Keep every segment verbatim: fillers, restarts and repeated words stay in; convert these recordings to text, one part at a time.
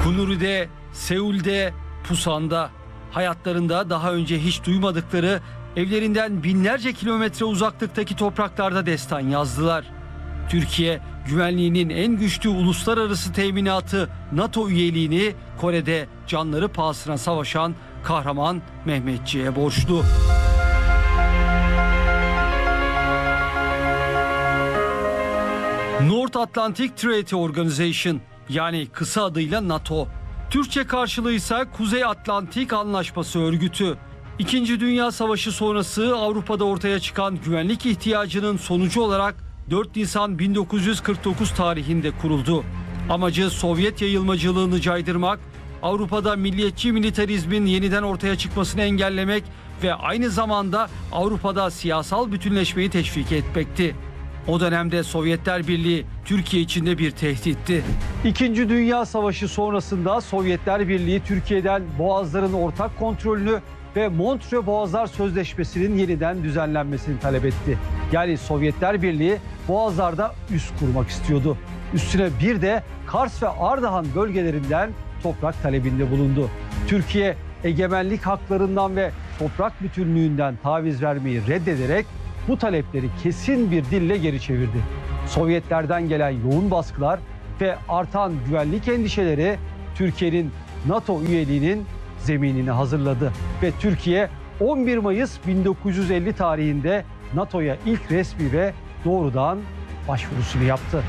Kunuri'de, Seul'de, Pusan'da hayatlarında daha önce hiç duymadıkları, evlerinden binlerce kilometre uzaklıktaki topraklarda destan yazdılar. Türkiye, güvenliğinin en güçlü uluslararası teminatı NATO üyeliğini Kore'de canları pahasına savaşan kahraman Mehmetçiğe borçlu. North Atlantic Treaty Organization, yani kısa adıyla NATO. Türkçe karşılığı ise Kuzey Atlantik Anlaşması Örgütü. İkinci Dünya Savaşı sonrası Avrupa'da ortaya çıkan güvenlik ihtiyacının sonucu olarak dört Nisan bin dokuz yüz kırk dokuz tarihinde kuruldu. Amacı Sovyet yayılmacılığını caydırmak, Avrupa'da milliyetçi militarizmin yeniden ortaya çıkmasını engellemek ve aynı zamanda Avrupa'da siyasal bütünleşmeyi teşvik etmekti. O dönemde Sovyetler Birliği Türkiye için de bir tehditti. İkinci Dünya Savaşı sonrasında Sovyetler Birliği Türkiye'den boğazların ortak kontrolünü ve Montreux Boğazlar Sözleşmesi'nin yeniden düzenlenmesini talep etti. Yani Sovyetler Birliği boğazlarda üs kurmak istiyordu. Üstüne bir de Kars ve Ardahan bölgelerinden toprak talebinde bulundu. Türkiye egemenlik haklarından ve toprak bütünlüğünden taviz vermeyi reddederek bu talepleri kesin bir dille geri çevirdi. Sovyetlerden gelen yoğun baskılar ve artan güvenlik endişeleri Türkiye'nin NATO üyeliğinin zeminini hazırladı ve Türkiye on bir Mayıs bin dokuz yüz elli tarihinde NATO'ya ilk resmi ve doğrudan başvurusunu yaptı.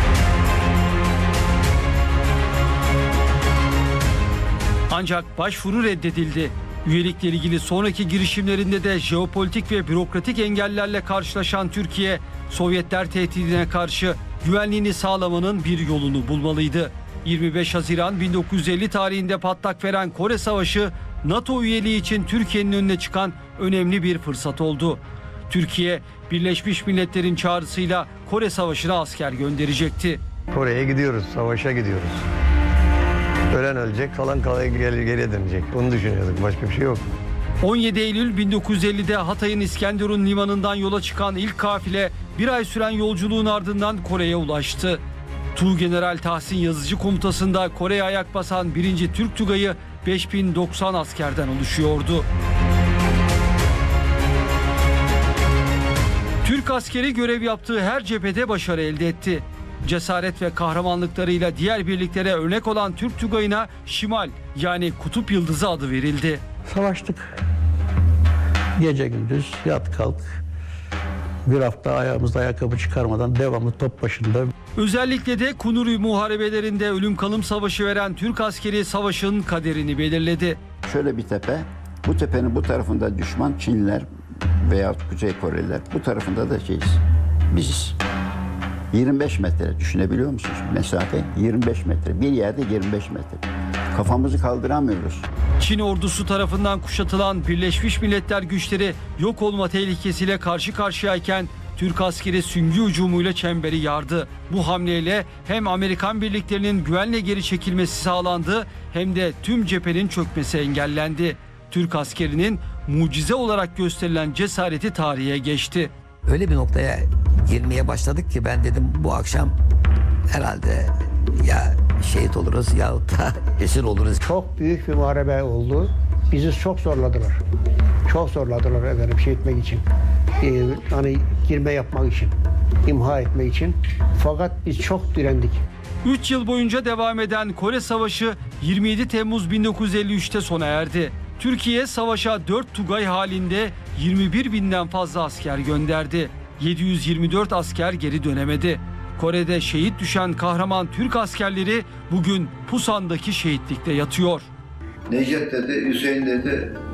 Ancak başvuru reddedildi. Üyelikle ilgili sonraki girişimlerinde de jeopolitik ve bürokratik engellerle karşılaşan Türkiye, Sovyetler tehdidine karşı güvenliğini sağlamanın bir yolunu bulmalıydı. yirmi beş Haziran bin dokuz yüz elli tarihinde patlak veren Kore Savaşı, NATO üyeliği için Türkiye'nin önüne çıkan önemli bir fırsat oldu. Türkiye, Birleşmiş Milletler'in çağrısıyla Kore Savaşı'na asker gönderecekti. Kore'ye gidiyoruz, savaşa gidiyoruz. Ölen ölecek, kalan kalan geri, geriye dönecek. Onu düşünüyorduk, başka bir şey yok. on yedi Eylül bin dokuz yüz ellide Hatay'ın İskenderun limanından yola çıkan ilk kafile bir ay süren yolculuğun ardından Kore'ye ulaştı. Tuğgeneral Tahsin Yazıcı komutasında Kore'ye ayak basan birinci Türk Tugayı beş bin doksan askerden oluşuyordu. Türk askeri görev yaptığı her cephede başarı elde etti. Cesaret ve kahramanlıklarıyla diğer birliklere örnek olan Türk Tugayı'na Şimal, yani Kutup Yıldızı adı verildi. Savaştık. Gece gündüz yat kalk. Bir hafta ayağımızda ayakkabı çıkarmadan devamlı top başında. Özellikle de Kunuri muharebelerinde ölüm kalım savaşı veren Türk askeri savaşın kaderini belirledi. Şöyle bir tepe, bu tepenin bu tarafında düşman Çinliler veya Kuzey Koreliler, bu tarafında da şeyiz, biziz. yirmi beş metre düşünebiliyor musunuz mesafe? yirmi beş metre, bir yerde yirmi beş metre. Kafamızı kaldıramıyoruz. Çin ordusu tarafından kuşatılan Birleşmiş Milletler güçleri yok olma tehlikesiyle karşı karşıyayken Türk askeri süngü hücumuyla çemberi yardı. Bu hamleyle hem Amerikan birliklerinin güvenle geri çekilmesi sağlandı hem de tüm cephenin çökmesi engellendi. Türk askerinin mucize olarak gösterilen cesareti tarihe geçti. Öyle bir noktaya girmeye başladık ki ben dedim bu akşam herhalde ya şehit oluruz yahut da esir oluruz. Çok büyük bir muharebe oldu. Bizi çok zorladılar. Çok zorladılar efendim şey etmek için. Ee, hani girme yapmak için, imha etmek için. Fakat biz çok direndik. üç yıl boyunca devam eden Kore Savaşı yirmi yedi Temmuz bin dokuz yüz elli üçte sona erdi. Türkiye savaşa dört Tugay halinde yirmi bir binden fazla asker gönderdi. yedi yüz yirmi dört asker geri dönemedi. Kore'de şehit düşen kahraman Türk askerleri bugün Pusan'daki şehitlikte yatıyor. Necdet dedi, Hüseyin dedi,